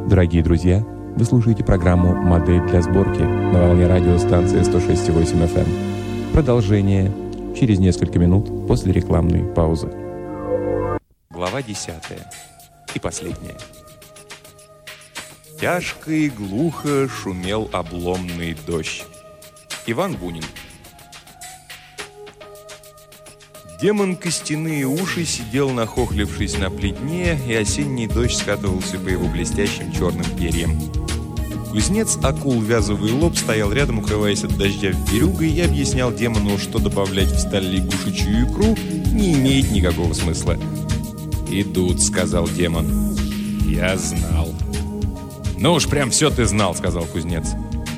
Дорогие друзья, вы слушаете программу «Модель для сборки» на волне радиостанции 106,8 FM. Продолжение через несколько минут после рекламной паузы. Глава 10. И последняя. Тяжко и глухо шумел обломный дождь. Иван Бунин. Демон Костяные уши сидел, нахохлившись на плетне, и осенний дождь скатывался по его блестящим черным перьям. Кузнец Акул Вязовый Лоб стоял рядом, укрываясь от дождя верюгой, и объяснял демону, что добавлять в сталь лягушечью икру не имеет никакого смысла. «Идут», — сказал демон. «Я знал». «Ну уж прям все ты знал», — сказал кузнец.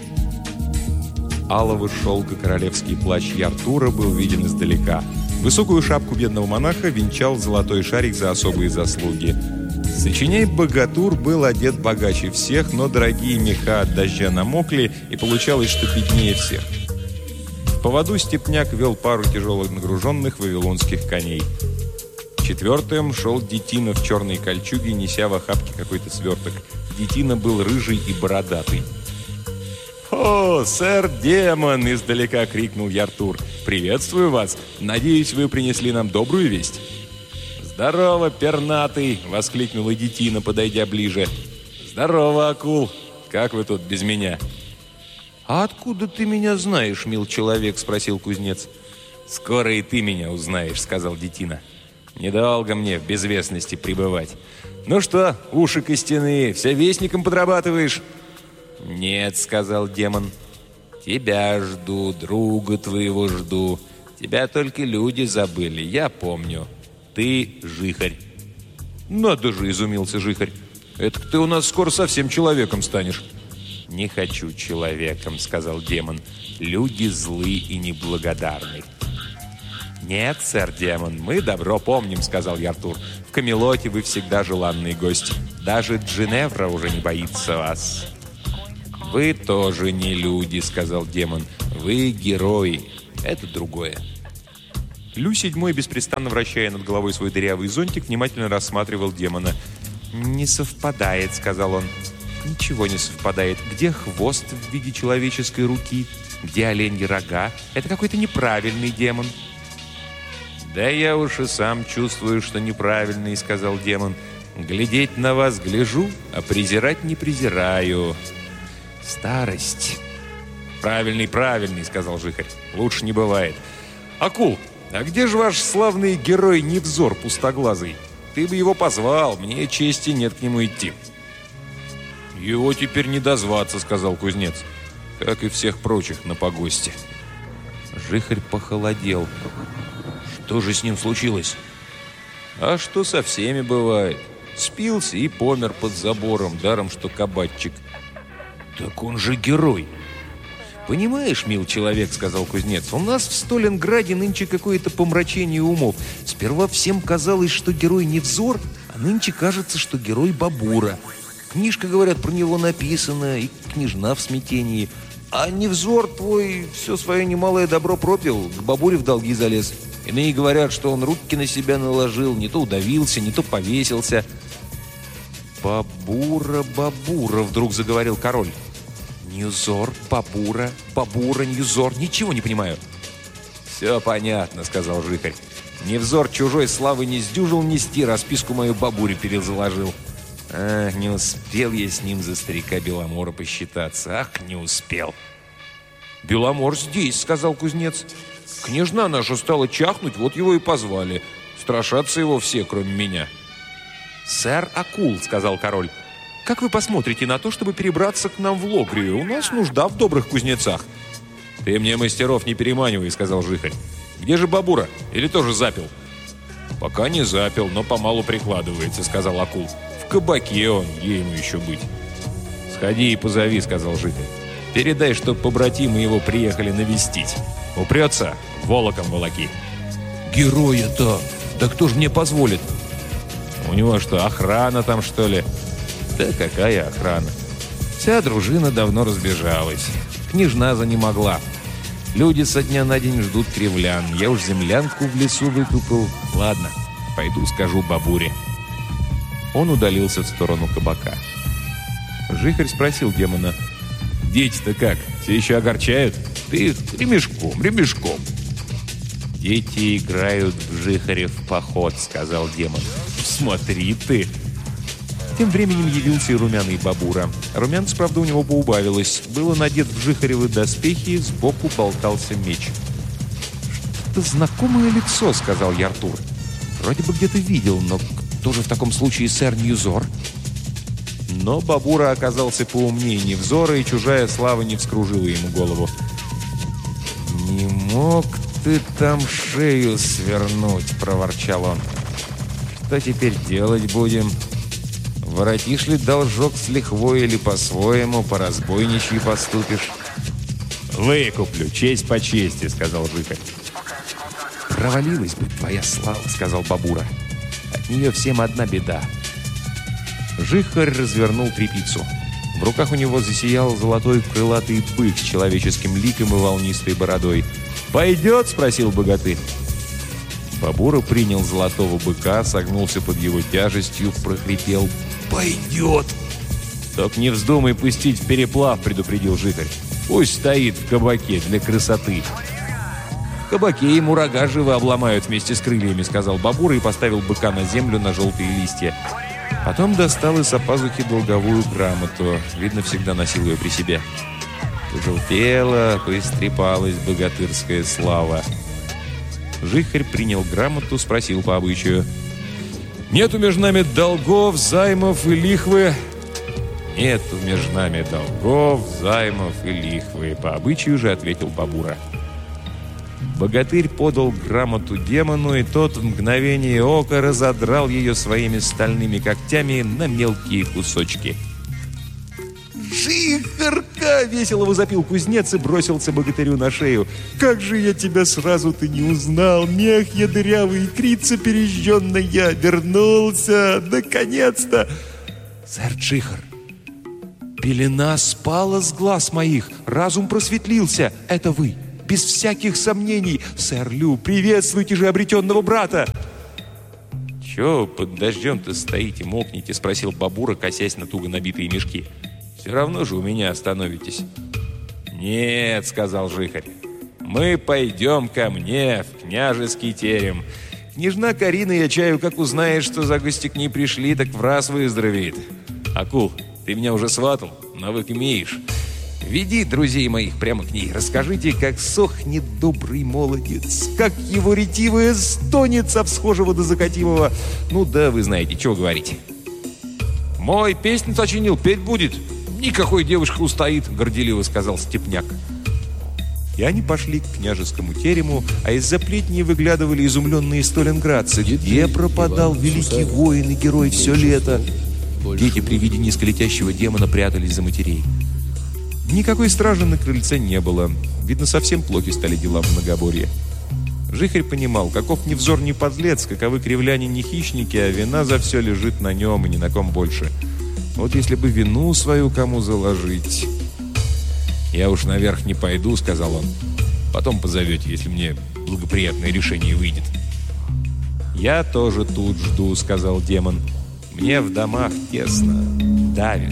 Алого шелка королевский плащ Яртура был виден издалека. Высокую шапку бедного монаха венчал золотой шарик за особые заслуги. Сочиняй богатур был одет богаче всех, но дорогие меха от дождя намокли, и получалось, что беднее всех. В поводу степняк вел пару тяжелых нагруженных вавилонских коней. Четвертым шел детина в черной кольчуге, неся в охапке какой-то сверток. Детина был рыжий и бородатый. «О, сэр Демон!» – издалека крикнул Яртур. «Приветствую вас! Надеюсь, вы принесли нам добрую весть». «Здорово, пернатый!» – воскликнула детина, подойдя ближе. «Здорово, Акул! Как вы тут без меня?» «А откуда ты меня знаешь, мил человек?» – спросил кузнец. «Скоро и ты меня узнаешь», – сказал детина. «Недолго мне в безвестности пребывать. Ну что, уши костяные, все вестником подрабатываешь?» «Нет», — сказал демон, — «тебя жду, друга твоего жду. Тебя только люди забыли, я помню. Ты жихарь». «Надо же», — изумился жихарь, — «это ты у нас скоро совсем человеком станешь». «Не хочу человеком», — сказал демон, — «люди злы и неблагодарны». «Нет, сэр демон, мы добро помним», — сказал Яртур. «В Камелоте вы всегда желанный гость. Даже Джиневра уже не боится вас». «Вы тоже не люди», — сказал демон. «Вы герои. Это другое». Лю седьмой, беспрестанно вращая над головой свой дырявый зонтик, внимательно рассматривал демона. «Не совпадает», — сказал он. «Ничего не совпадает. Где хвост в виде человеческой руки? Где оленьи рога? Это какой-то неправильный демон». «Да я уж и сам чувствую, что неправильный», — сказал демон. «Глядеть на вас гляжу, а презирать не презираю». «Старость». «Правильный, правильный», — сказал жихарь. «Лучше не бывает». «Акул, а где же ваш славный герой Невзор пустоглазый? Ты бы его позвал, мне чести нет к нему идти». «Его теперь не дозваться», — сказал кузнец. «Как и всех прочих на погосте». Жихарь похолодел. «Что же с ним случилось?» «А что со всеми бывает? Спился и помер под забором, даром что кабачик». «Так он же герой!» «Понимаешь, мил человек, — сказал кузнец, — у нас в Сталинграде нынче какое-то помрачение умов. Сперва всем казалось, что герой Невзор, а нынче кажется, что герой Бабура. Книжка, говорят, про него написана, и княжна в смятении. А Невзор твой все свое немалое добро пропил, к Бабуре в долги залез. Иные говорят, что он руки на себя наложил, не то удавился, не то повесился». «Бабура, Бабура!» — вдруг заговорил король. «Ньюзор, Бабура, Бабура, Ньюзор. Ничего не понимаю». «Все понятно», — сказал жихарь. «Невзор чужой славы не сдюжил нести, расписку мою Бабуре перезаложил. Ах, не успел я с ним за старика Беломора посчитаться. Ах, не успел». «Беломор здесь», — сказал кузнец. «Княжна наша стала чахнуть, вот его и позвали. Страшатся его все, кроме меня». «Сэр Акул», — сказал король, — «как вы посмотрите на то, чтобы перебраться к нам в Логрию? У нас нужда в добрых кузнецах». «Ты мне мастеров не переманивай», — сказал жихарь. «Где же Бабура? Или тоже запил?» «Пока не запил, но помалу прикладывается», — сказал Акул. «В кабаке он, где ему еще быть?» «Сходи и позови», — сказал жихарь. «Передай, чтоб побратимы его приехали навестить. Упрется, волоком волоки». «Героя-то! Да кто ж мне позволит?» «У него что, охрана там, что ли?» «Да какая охрана? Вся дружина давно разбежалась. Княжна занемогла. Люди со дня на день ждут кривлян. Я уж землянку в лесу выкупил. Ладно, пойду скажу Бабуре». Он удалился в сторону кабака. Жихарь спросил демона: «Дети-то как? Все еще огорчают?» «Ты ремешком, ремешком». «Дети играют в Жихарев поход», — сказал демон. «Смотри ты!» Тем временем явился и румяный Бабура. Румянец, правда, у него поубавилось. Было надет в Жихаревы доспехи, сбоку болтался меч. «Что-то знакомое лицо», — сказал Яртур. «Вроде бы где-то видел, но кто же в таком случае сэр Ньюзор?» Но Бабура оказался поумнее Невзора, и чужая слава не вскружила ему голову. «Не мог ты там шею свернуть», — проворчал он. «Что теперь делать будем? Воротишь ли должок с лихвой или по-своему, по-разбойничьи поступишь?» «Выкуплю, честь по чести», — сказал Жихарь. «Провалилась бы твоя слава», — сказал Бабура. «От нее всем одна беда». Жихарь развернул тряпицу. В руках у него засиял золотой крылатый бык с человеческим ликом и волнистой бородой. «Пойдет?» — спросил богатырь. Бабура принял золотого быка, согнулся под его тяжестью, прохрипел: «Пойдет!» «Только не вздумай пустить в переплав», — предупредил Жихарь. «Пусть стоит в кабаке для красоты». «В кабаке ему рога живо обломают вместе с крыльями», — сказал Бабура и поставил быка на землю на желтые листья. Потом достал из-за пазухи долговую грамоту. Видно, всегда носил ее при себе. Пожелтела, поистрепалась богатырская слава. Жихарь принял грамоту, спросил по обычаю: «Нету между нами долгов, займов и лихвы?» «Нету между нами долгов, займов и лихвы», — по обычаю же ответил Бабура. Богатырь подал грамоту демону, и тот в мгновение ока разодрал ее своими стальными когтями на мелкие кусочки. «Жихарка!» — весело возопил кузнец и бросился богатырю на шею. «Как же я тебя сразу-то не узнал! Мех я дырявый, икрица пережженная! Вернулся! Наконец-то!» «Сэр Жихар, пелена спала с глаз моих, разум просветлился! Это вы! Без всяких сомнений! Сэр Лю, приветствуйте же обретенного брата!» «Чего под дождем-то стоите, мокнете?» — спросил Бабура, косясь на туго набитые мешки. «Все равно же у меня остановитесь». «Нет», — сказал Жихарь, — «мы пойдем ко мне, в княжеский терем. Княжна Карина, я чаю, как узнает, что за гости к ней пришли, так враз выздоровеет. Акул, ты меня уже сватал, навык имеешь. Веди друзей моих прямо к ней. Расскажите, как сохнет добрый молодец, как его ретивая стонет со всхожего до закативого. Ну да, вы знаете, чего говорить». «Мой песню сочинил, петь будет. Никакой девушка устоит», — горделиво сказал Степняк. И они пошли к княжескому терему, а из-за плетни выглядывали изумленные сталинградцы. Где пропадал великий воин и герой все лето? Дети при виде низколетящего демона прятались за матерей. Никакой стражи на крыльце не было. Видно, совсем плохи стали дела в Многоборье. Жихарь понимал, каков Невзор не подлец, каковы кривляне не хищники, а вина за все лежит на нем и ни на ком больше. Вот если бы вину свою кому заложить... «Я уж наверх не пойду», — сказал он. «Потом позовете, если мне благоприятное решение выйдет». «Я тоже тут жду», — сказал демон. «Мне в домах тесно, давит».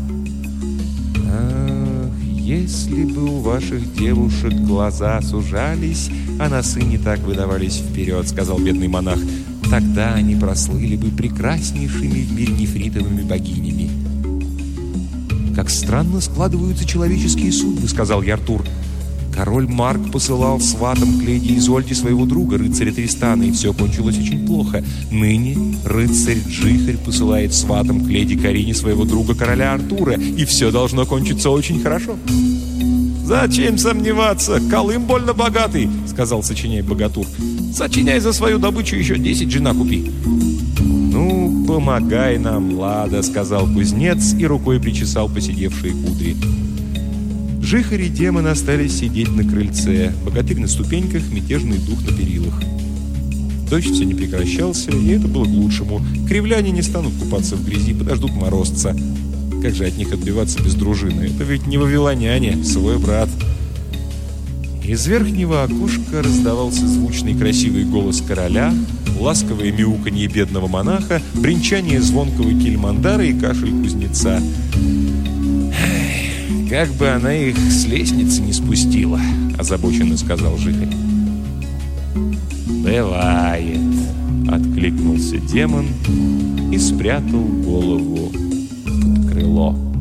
«Если бы у ваших девушек глаза сужались, а носы не так выдавались вперед», — сказал бедный монах, — «тогда они прослыли бы прекраснейшими в мире нефритовыми богинями». «Как странно складываются человеческие судьбы», — сказал Яртур. «Король Марк посылал сватом к леди Изольде своего друга, рыцаря Тристана, и все кончилось очень плохо. Ныне рыцарь Жихарь посылает сватом к леди Карине своего друга, короля Артура, и все должно кончиться очень хорошо». «Зачем сомневаться? Колым больно богатый», — сказал сочиняй богатур. «Сочиняй за свою добычу еще 10 жена купи». «Ну, помогай нам, Лада», — сказал кузнец и рукой причесал посидевшие кудри. Жихарь и демон остались сидеть на крыльце, богатырь на ступеньках, мятежный дух на перилах. Дождь все не прекращался, и это было к лучшему. Кривляне не станут купаться в грязи, подождут морозца. Как же от них отбиваться без дружины? Это ведь не вавилоняне, свой брат. Из верхнего окошка раздавался звучный красивый голос короля, ласковое мяуканье бедного монаха, бренчание звонкого кильмандара и кашель кузнеца. «Как бы она их с лестницы не спустила», — озабоченно сказал Жихарь. «Бывает», — откликнулся демон и спрятал голову под крыло.